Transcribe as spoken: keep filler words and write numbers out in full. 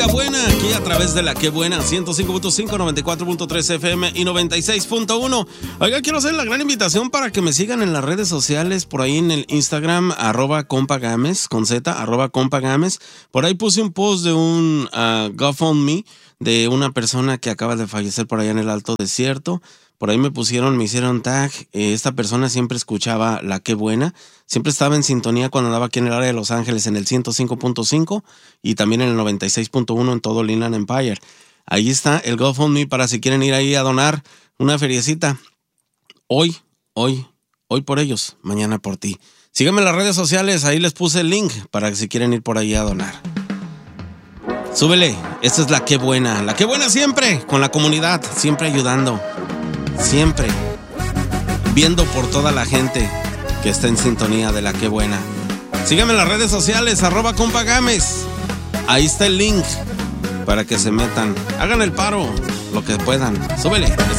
buena, aquí a través de la Qué Buena, ciento cinco punto cinco, noventa y cuatro punto tres F M y noventa y seis punto uno. Oiga, quiero hacer la gran invitación para que me sigan en las redes sociales, por ahí en el Instagram, arroba compagames, con Z, arroba compagames. Por ahí puse un post de un uh, GoFundMe de una persona que acaba de fallecer por allá en el Alto Desierto. Por ahí me pusieron, me hicieron tag. Eh, esta persona siempre escuchaba la Qué Buena. Siempre estaba en sintonía cuando andaba aquí en el área de Los Ángeles en el ciento cinco punto cinco y también en el noventa y seis punto uno en todo el Inland Empire. Ahí está el GoFundMe para si quieren ir ahí a donar una feriecita. Hoy, hoy, hoy por ellos, mañana por ti. Síganme en las redes sociales, ahí les puse el link para que si quieren ir por ahí a donar. Súbele, esta es la Qué Buena. La Qué Buena siempre, con la comunidad, siempre ayudando. Siempre viendo por toda la gente que está en sintonía de la Qué Buena. Síganme en las redes sociales, arroba compagames. Ahí está el link para que se metan. Hagan el paro, lo que puedan. Súbele.